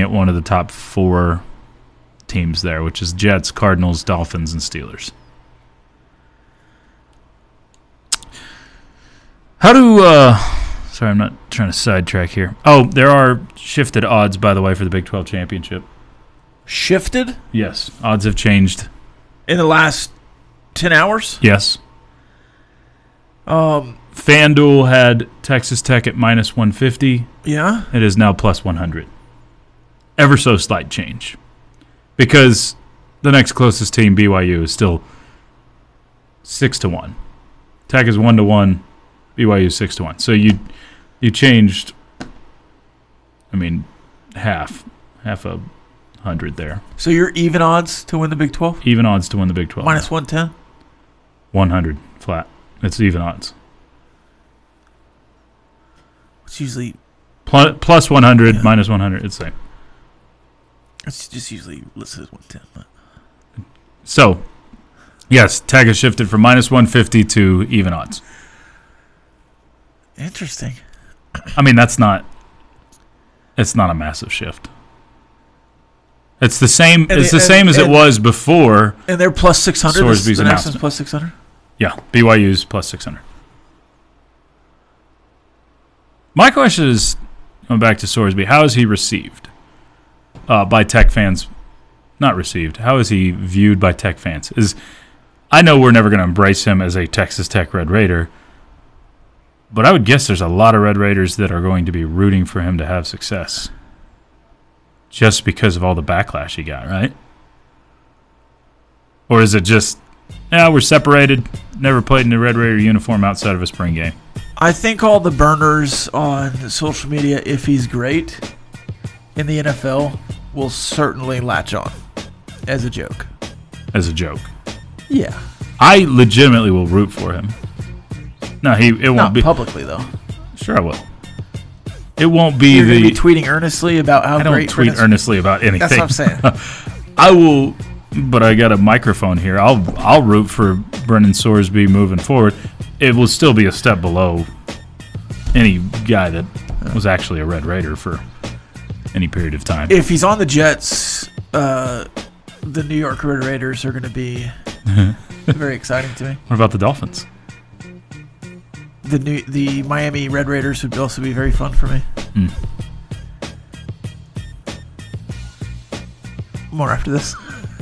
at one of the top 4 teams there, which is Jets, Cardinals, Dolphins, and Steelers. How do sorry, I'm not trying to sidetrack here. Oh, there are shifted odds, by the way, for the Big 12 championship. Shifted? Yes, odds have changed. In the last 10 hours? Yes. FanDuel had Texas Tech at minus 150. Yeah. It is now plus 100. Ever so slight change. Because the next closest team, BYU, is still 6-1. Tech is 1-1. BYU is 6-1. So you changed, half a 100 there. So you're even odds to win the Big 12? Even odds to win the Big 12. Minus 110? 100 flat. It's even odds. It's usually plus 100, yeah. Minus 100. It's the same. It's just usually listed as 110. But. So, yes, Tech has shifted from minus 150 to even odds. Interesting. It's not a massive shift. It's the same. It's the same as it was before. And they're plus 600. Sorsby's the next one's announcement. plus 600. Yeah, BYU's plus 600. My question is, going back to Sorsby, how is he received by Tech fans? Not received. How is he viewed by Tech fans? I know we're never going to embrace him as a Texas Tech Red Raider, but I would guess there's a lot of Red Raiders that are going to be rooting for him to have success just because of all the backlash he got, right? Or is it just, we're separated, never played in a Red Raider uniform outside of a spring game? I think all the burners on social media, if he's great in the NFL, will certainly latch on as a joke. As a joke? Yeah. I legitimately will root for him. No, it won't Not be publicly though. Sure, I will. It won't be You're gonna be tweeting earnestly about how great. I don't tweet earnestly about anything. That's what I'm saying. I will, but I got a microphone here. I'll root for Brennan Sorsby moving forward. It will still be a step below any guy that was actually a Red Raider for any period of time. If he's on the Jets, the New York Red Raiders are going to be very exciting to me. What about the Dolphins? The Miami Red Raiders would also be very fun for me. More after this.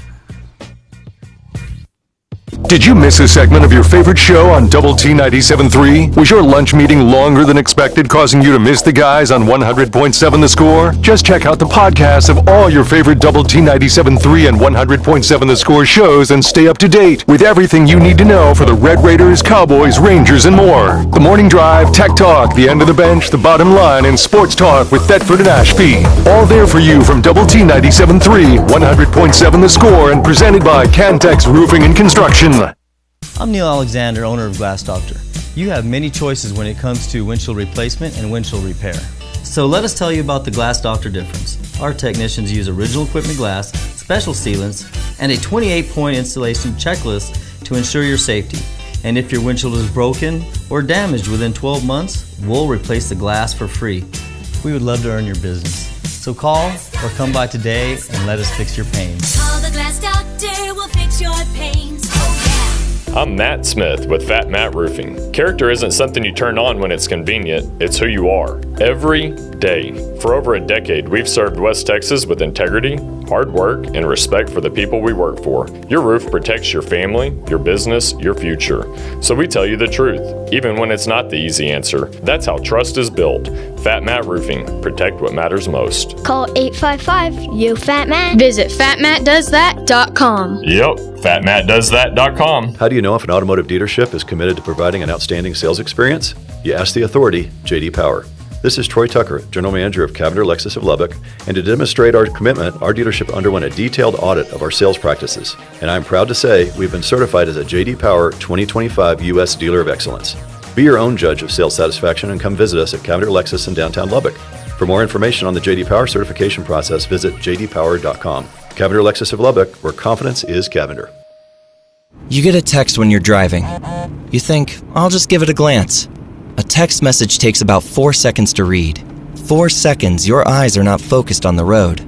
Did you miss a segment of your favorite show on Double T 97.3? Was your lunch meeting longer than expected, causing you to miss the guys on 100.7 The Score? Just check out the podcast of all your favorite Double T 97.3 and 100.7 The Score shows and stay up to date with everything you need to know for the Red Raiders, Cowboys, Rangers, and more. The Morning Drive, Tech Talk, The End of the Bench, The Bottom Line, and Sports Talk with Thetford and Ashby. All there for you from Double T 97.3, 100.7 The Score, and presented by Cantex Roofing and Construction. I'm Neil Alexander, owner of Glass Doctor. You have many choices when it comes to windshield replacement and windshield repair. So let us tell you about the Glass Doctor difference. Our technicians use original equipment glass, special sealants, and a 28-point installation checklist to ensure your safety. And if your windshield is broken or damaged within 12 months, we'll replace the glass for free. We would love to earn your business. So call or come by today and let us fix your pains. Call the Glass Doctor, we'll fix your pains. Oh, yeah. I'm Matt Smith with Fat Matt Roofing. Character isn't something you turn on when it's convenient, it's who you are. Every day. For over a decade, we've served West Texas with integrity, hard work, and respect for the people we work for. Your roof protects your family, your business, your future. So we tell you the truth, even when it's not the easy answer. That's how trust is built. Fat Matt Roofing. Protect what matters most. Call 855-YO-FAT-MAT. Visit fatmattdoesthat.com. Yep, fatmattdoesthat.com. How do you know if an automotive dealership is committed to providing an outstanding sales experience? You ask the authority, J.D. Power. This is Troy Tucker, General Manager of Cavender Lexus of Lubbock, and to demonstrate our commitment, our dealership underwent a detailed audit of our sales practices. And I'm proud to say we've been certified as a J.D. Power 2025 U.S. Dealer of Excellence. Be your own judge of sales satisfaction and come visit us at Cavender Lexus in downtown Lubbock. For more information on the J.D. Power certification process, visit jdpower.com. Cavender Lexus of Lubbock, where confidence is Cavender. You get a text when you're driving. You think, I'll just give it a glance. A text message takes about 4 seconds to read. 4 seconds, your eyes are not focused on the road.